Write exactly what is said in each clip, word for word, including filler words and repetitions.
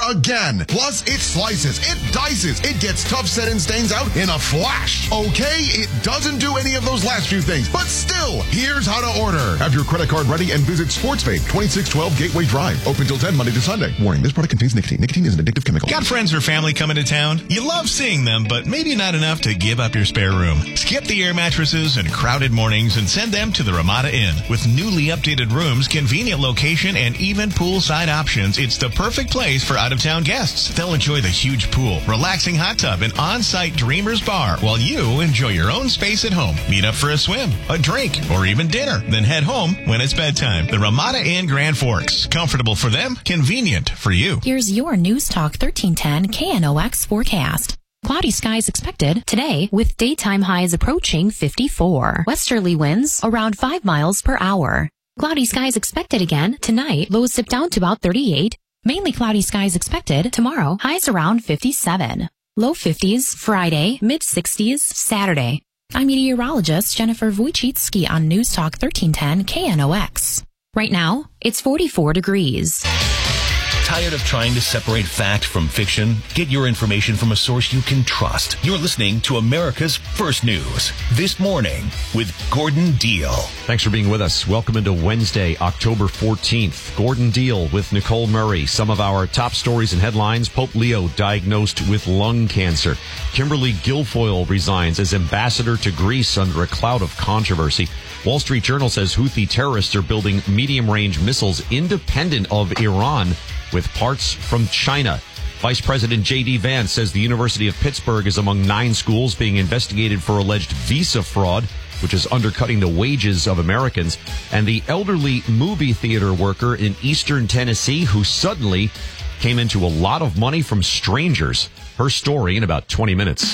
again. Plus, it slices, it dices, it gets tough set-in stains out in a flash. Okay, it doesn't do any of those last few things, but still, here's how to order. Have your credit card ready and visit Sports Vape, twenty-six twelve Gateway Drive. Open till ten Monday to Sunday. Warning, this product contains nicotine. Nicotine is an addictive chemical. Got friends or family coming to town? You love seeing them, but maybe not enough to give up your spare room. Skip the air mattresses and crowded mornings and send them to the Ramada Inn. With newly updated rooms, convenient location, and even poolside options, it's the perfect place for out-of-town guests. They'll enjoy the huge pool, relaxing hot tub, and on-site Dreamers Bar while you enjoy your own space at home. Meet up for a swim, a drink, or even dinner. Then head home when it's bedtime. The Ramada Inn Grand Forks. Comfortable for them, convenient for you. Here's your News Talk thirteen ten K N O X forecast. Cloudy skies expected today with daytime highs approaching fifty-four. Westerly winds around five miles per hour. Cloudy skies expected again tonight. Lows dip down to about thirty-eight. Mainly cloudy skies expected tomorrow. Highs around fifty-seven. Low fifties Friday, mid sixties Saturday. I'm meteorologist Jennifer Wojcicki on News Talk thirteen ten K N O X. Right now, it's forty-four degrees. Tired of trying to separate fact from fiction? Get your information from a source you can trust. You're listening to America's First News This Morning with Gordon Deal. Thanks for being with us. Welcome into Wednesday, October fourteenth. Gordon Deal with Nicole Murray. Some of our top stories and headlines. Pope Leo diagnosed with lung cancer. Kimberly Guilfoyle resigns as ambassador to Greece under a cloud of controversy. Wall Street Journal says Houthi terrorists are building medium-range missiles independent of Iran with parts from China. Vice President J D Vance says the University of Pittsburgh is among nine schools being investigated for alleged visa fraud, which is undercutting the wages of Americans. And the elderly movie theater worker in eastern Tennessee who suddenly came into a lot of money from strangers. Her story in about twenty minutes.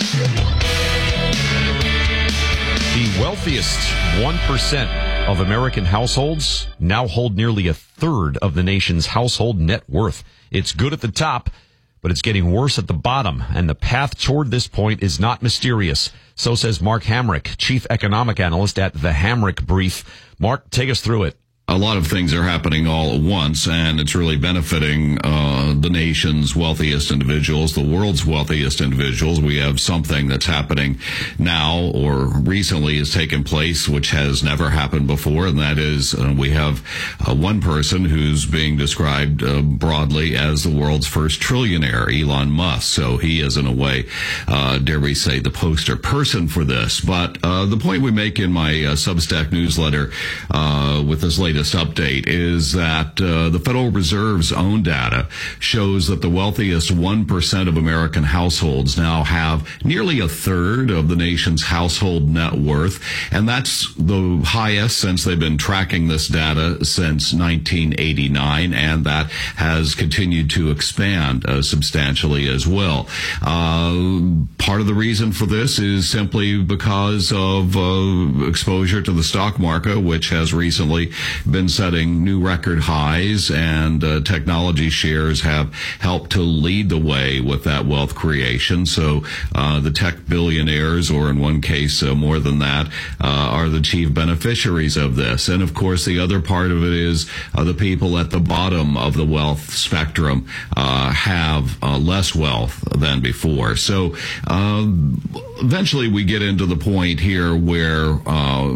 The wealthiest one percent of American households now hold nearly a third of the nation's household net worth. It's good at the top, but it's getting worse at the bottom, and the path toward this point is not mysterious. So says Mark Hamrick, chief economic analyst at the Hamrick Brief. Mark, take us through it. A lot of things are happening all at once, and it's really benefiting uh the nation's wealthiest individuals, the world's wealthiest individuals. We have something that's happening now or recently has taken place, which has never happened before, and that is uh, we have uh, one person who's being described uh, broadly as the world's first trillionaire, Elon Musk. So he is, in a way, uh dare we say, the poster person for this. But uh the point we make in my uh, Substack newsletter uh with this latest update is that uh, the Federal Reserve's own data shows that the wealthiest one percent of American households now have nearly a third of the nation's household net worth, and that's the highest since they've been tracking this data since nineteen eighty-nine, and that has continued to expand uh, substantially as well. Uh, part of the reason for this is simply because of uh, exposure to the stock market, which has recently been setting new record highs, and uh, technology shares have helped to lead the way with that wealth creation. So uh, the tech billionaires, or in one case uh, more than that, uh, are the chief beneficiaries of this. And of course, the other part of it is uh, the people at the bottom of the wealth spectrum uh, have uh, less wealth than before. So uh, eventually we get into the point here where uh,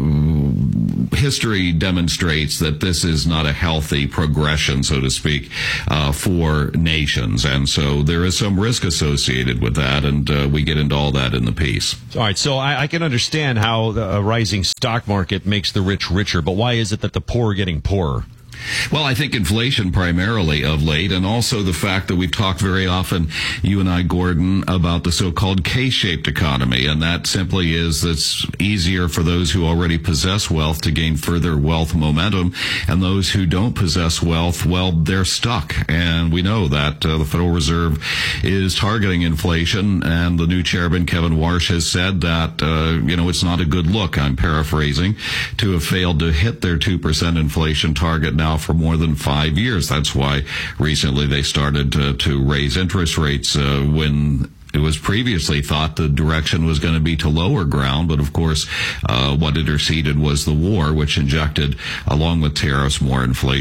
history demonstrates that this is not a healthy progression, so to speak, uh, for nations. And so there is some risk associated with that, and uh, we get into all that in the piece. All right, so I, I can understand how a rising stock market makes the rich richer, but why is it that the poor are getting poorer? Well, I think inflation primarily of late, and also the fact that we've talked very often, you and I, Gordon, about the so-called K-shaped economy, and that simply is it's easier for those who already possess wealth to gain further wealth momentum, and those who don't possess wealth, well, they're stuck. And we know that uh, the Federal Reserve is targeting inflation, and the new chairman, Kevin Warsh, has said that, uh, you know, it's not a good look, I'm paraphrasing, to have failed to hit their two percent inflation target now for more than five years. That's why recently they started to, to raise interest rates uh, when it was previously thought the direction was going to be to lower ground. But of course, uh, what interceded was the war, which injected, along with tariffs, more inflation.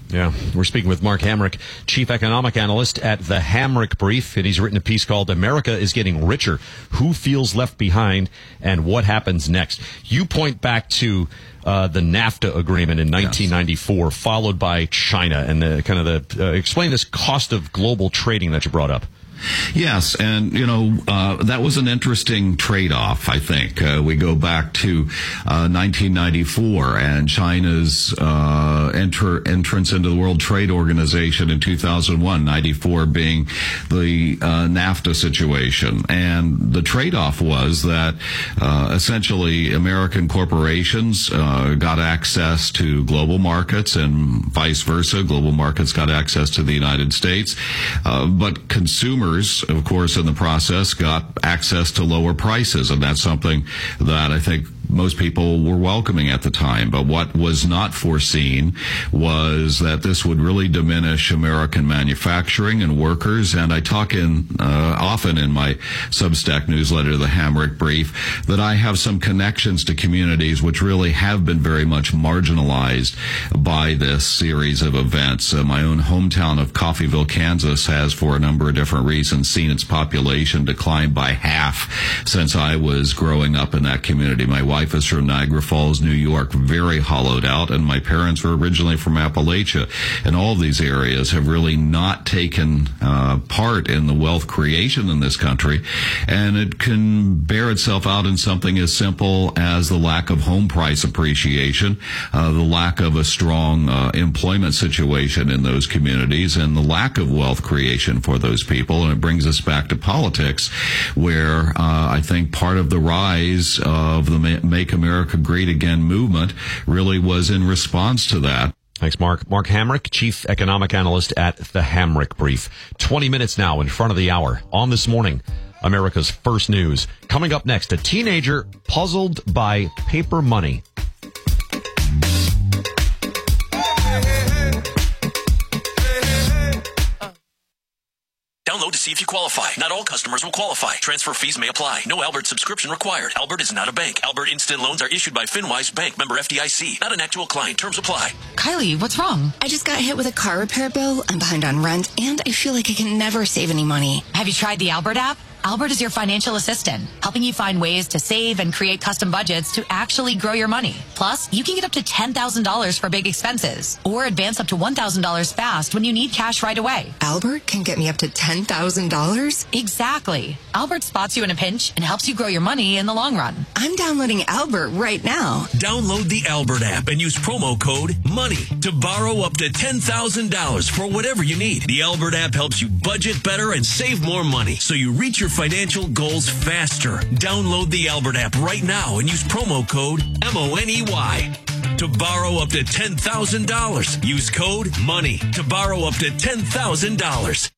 Yeah, we're speaking with Mark Hamrick, Chief Economic Analyst at the Hamrick Brief, and he's written a piece called America is Getting Richer, Who Feels Left Behind, and What Happens Next. You point back to uh, the NAFTA agreement in nineteen ninety-four, yes. followed by China, and the kind of the, uh, explain this cost of global trading that you brought up. Yes, and, you know, uh, that was an interesting trade-off, I think. Uh, we go back to uh, nineteen ninety-four and China's uh, enter, entrance into the World Trade Organization in two thousand one, ninety-four being the uh, NAFTA situation. And the trade-off was that uh, essentially American corporations uh, got access to global markets and vice versa. Global markets got access to the United States. Uh, but consumers, of course, in the process, got access to lower prices, and that's something that I think most people were welcoming at the time. But what was not foreseen was that this would really diminish American manufacturing and workers. And I talk in uh, often in my Substack newsletter, the Hamrick Brief, that I have some connections to communities which really have been very much marginalized by this series of events. Uh, my own hometown of Coffeyville, Kansas, has, for a number of different reasons, seen its population decline by half since I was growing up in that community. My wife is from Niagara Falls, New York, very hollowed out, and my parents were originally from Appalachia. And all of these areas have really not taken uh, part in the wealth creation in this country, and it can bear itself out in something as simple as the lack of home price appreciation, uh, the lack of a strong uh, employment situation in those communities, and the lack of wealth creation for those people. And it brings us back to politics, where uh, I think part of the rise of the Make America Great Again movement really was in response to that. Thanks, Mark. Mark Hamrick, Chief Economic Analyst at the Hamrick Brief. twenty minutes now in front of the hour on This Morning, America's First News. Coming up next, a teenager puzzled by paper money. Download to see if you qualify. Not all customers will qualify. Transfer fees may apply. No Albert subscription required. Albert is not a bank. Albert Instant Loans are issued by FinWise Bank, member F D I C. Not an actual client. Terms apply. Kylie, what's wrong? I just got hit with a car repair bill. I'm behind on rent, and I feel like I can never save any money. Have you tried the Albert app? Albert is your financial assistant, helping you find ways to save and create custom budgets to actually grow your money. Plus, you can get up to ten thousand dollars for big expenses, or advance up to one thousand dollars fast when you need cash right away. Albert can get me up to ten thousand dollars? Exactly. Albert spots you in a pinch and helps you grow your money in the long run. I'm downloading Albert right now. Download the Albert app and use promo code MONEY to borrow up to ten thousand dollars for whatever you need. The Albert app helps you budget better and save more money, so you reach your financial goals faster. Download the Albert app right now and use promo code M O N E Y to borrow up to ten thousand dollars. Use code MONEY to borrow up to ten thousand dollars.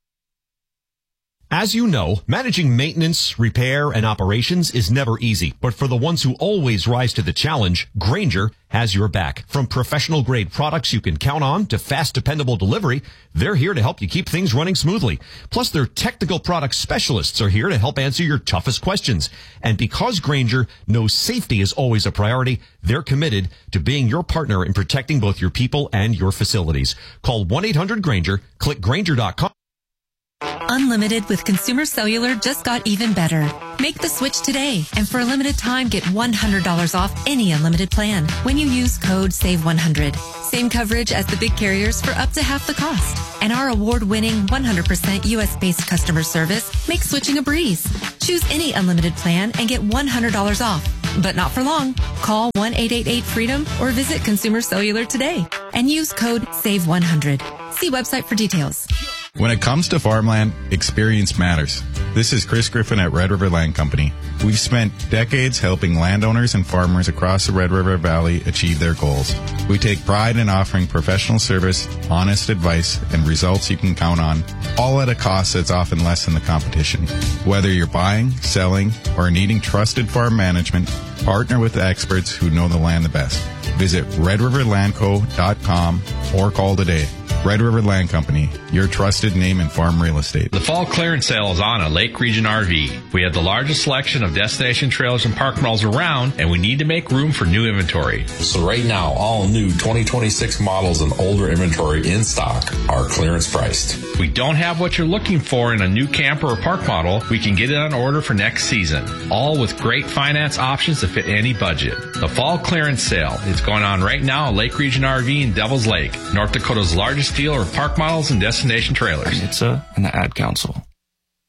As you know, managing maintenance, repair, and operations is never easy. But for the ones who always rise to the challenge, Grainger has your back. From professional-grade products you can count on to fast, dependable delivery, they're here to help you keep things running smoothly. Plus, their technical product specialists are here to help answer your toughest questions. And because Grainger knows safety is always a priority, they're committed to being your partner in protecting both your people and your facilities. Call one eight hundred Grainger, click Grainger dot com. Unlimited with Consumer Cellular just got even better. Make the switch today, and for a limited time, get one hundred dollars off any unlimited plan when you use code save one hundred. Same coverage as the big carriers for up to half the cost. And our award-winning one hundred percent U S-based customer service makes switching a breeze. Choose any unlimited plan and get one hundred dollars off. But not for long. Call one eight eight eight freedom or visit Consumer Cellular today and use code save one hundred. See website for details. When it comes to farmland, experience matters. This is Chris Griffin at Red River Land Company. We've spent decades helping landowners and farmers across the Red River Valley achieve their goals. We take pride in offering professional service, honest advice, and results you can count on, all at a cost that's often less than the competition. Whether you're buying, selling, or needing trusted farm management, partner with the experts who know the land the best. Visit red river land co dot com or call today. Red River Land Company, your trusted name in farm real estate. The fall clearance sale is on at Lake Region R V. We have the largest selection of destination trailers and park models around, and we need to make room for new inventory. So right now, all new twenty twenty-six models and older inventory in stock are clearance priced. We don't have what you're looking for in a new camper or park model. We can get it on order for next season, all with great finance options to fit any budget. The fall clearance sale is going on right now at Lake Region R V in Devil's Lake, North Dakota's largest dealer of park models and destination trailers. It's a, an ad council.